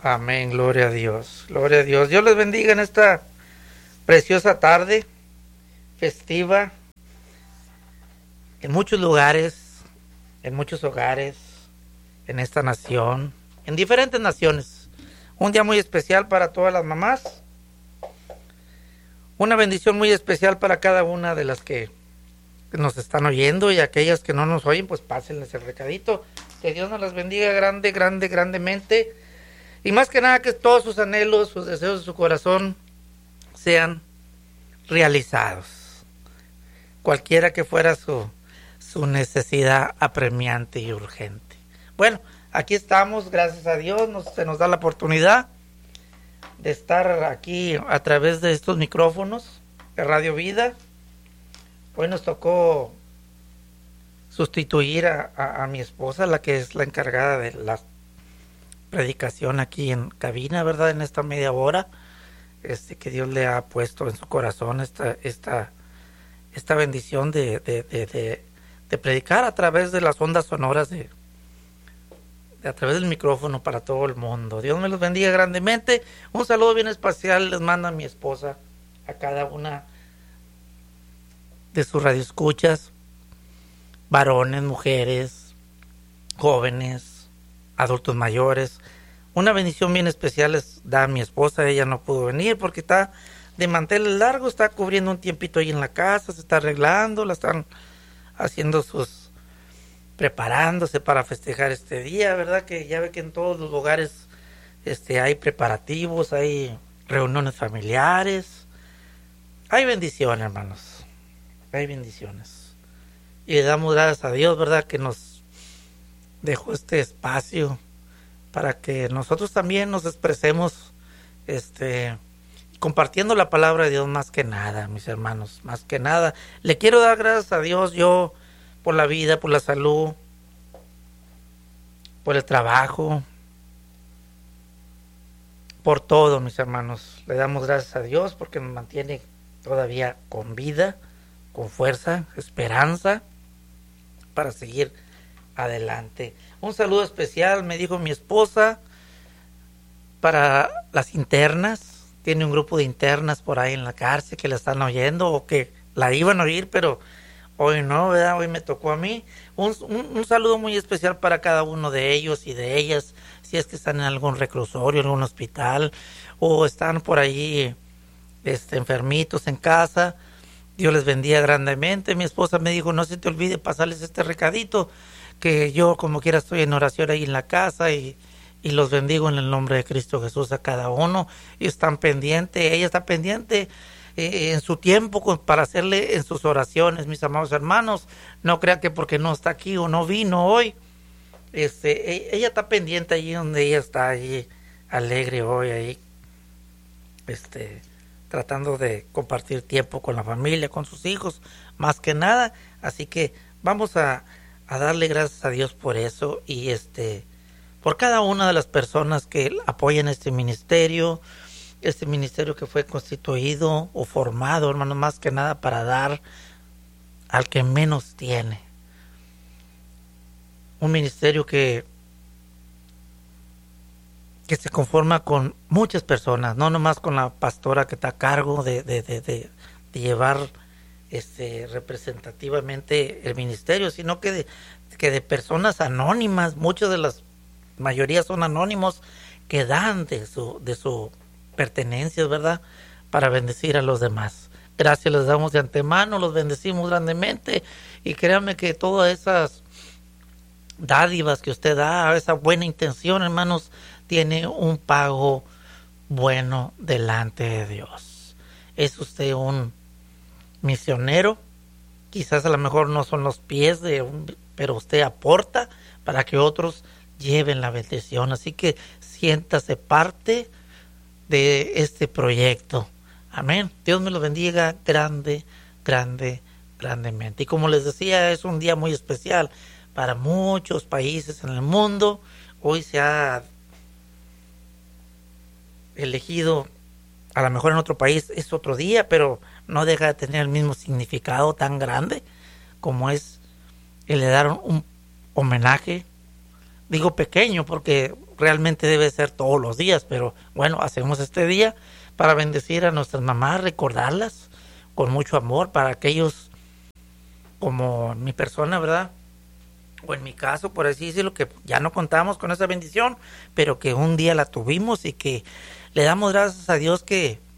Amén, gloria a Dios, gloria a Dios. Dios les bendiga en esta preciosa tarde festiva. En muchos lugares, en muchos hogares, en esta nación, en diferentes naciones. Un día muy especial para todas las mamás. Una bendición muy especial para cada una de las que nos están oyendo, y aquellas que no nos oyen, pues pásenles el recadito. Que Dios nos las bendiga grandemente. Y más que nada que todos sus anhelos, sus deseos de su corazón sean realizados. Cualquiera que fuera su necesidad apremiante y urgente. Bueno, aquí estamos, gracias a Dios, se nos da la oportunidad de estar aquí a través de estos micrófonos de Radio Vida. Hoy nos tocó sustituir a mi esposa, la que es la encargada de la predicación aquí en cabina, ¿verdad? En esta media hora, que Dios le ha puesto en su corazón esta bendición de predicar a través de las ondas sonoras, a través del micrófono para todo el mundo. Dios me los bendiga grandemente. Un saludo bien especial les manda mi esposa a cada una de sus radioescuchas, varones, mujeres, jóvenes, adultos mayores. Una bendición bien especial les da a mi esposa. Ella no pudo venir porque está de manteles largos, está cubriendo un tiempito ahí en la casa, se está arreglando, la están haciendo preparándose para festejar este día, ¿verdad? Que ya ve que en todos los lugares hay preparativos, hay reuniones familiares, hay bendiciones, hermanos, hay bendiciones. Y le damos gracias a Dios, ¿verdad? Que nos dejó este espacio para que nosotros también nos expresemos, compartiendo la palabra de Dios más que nada, mis hermanos, más que nada. Le quiero dar gracias a Dios yo por la vida, por la salud, por el trabajo, por todo, mis hermanos. Le damos gracias a Dios porque nos mantiene todavía con vida, con fuerza, esperanza para seguir adelante. Un saludo especial, me dijo mi esposa, para las internas. Tiene un grupo de internas por ahí en la cárcel que la están oyendo o que la iban a oír, pero hoy no, ¿verdad? Hoy me tocó a mí. Un saludo muy especial para cada uno de ellos y de ellas, si es que están en algún reclusorio, en algún hospital, o están por allí enfermitos en casa. Dios les bendiga grandemente. Mi esposa me dijo, no se te olvide pasarles este recadito, que yo como quiera estoy en oración ahí en la casa y los bendigo en el nombre de Cristo Jesús a cada uno. Y están pendientes, ella está pendiente en su tiempo para hacerle en sus oraciones, mis amados hermanos. No crean que porque no está aquí o no vino hoy, ella está pendiente allí donde ella está, allí alegre hoy, ahí tratando de compartir tiempo con la familia, con sus hijos, más que nada. Así que vamos a darle gracias a Dios por eso y por cada una de las personas que apoyan este ministerio que fue constituido o formado, hermano, más que nada para dar al que menos tiene. Un ministerio que se conforma con muchas personas, no nomás con la pastora que está a cargo de llevar representativamente el ministerio, sino que de personas anónimas. Muchas de las mayoría son anónimos que dan de su pertenencias, ¿verdad? Para bendecir a los demás. Gracias les damos de antemano, los bendecimos grandemente y créanme que todas esas dádivas que usted da, esa buena intención, hermanos, tiene un pago bueno delante de Dios. Es usted un misionero, quizás a lo mejor no son los pies pero usted aporta para que otros lleven la bendición. Así que siéntase parte de este proyecto. Amén. Dios me lo bendiga grandemente. Y como les decía, es un día muy especial para muchos países en el mundo. Hoy se ha elegido, a lo mejor en otro país es otro día, pero no deja de tener el mismo significado tan grande como es el de dar un homenaje. Digo pequeño porque realmente debe ser todos los días, pero bueno, hacemos este día para bendecir a nuestras mamás, recordarlas con mucho amor para aquellos como mi persona, ¿verdad? O en mi caso, por así decirlo, que ya no contamos con esa bendición, pero que un día la tuvimos y que le damos gracias a Dios que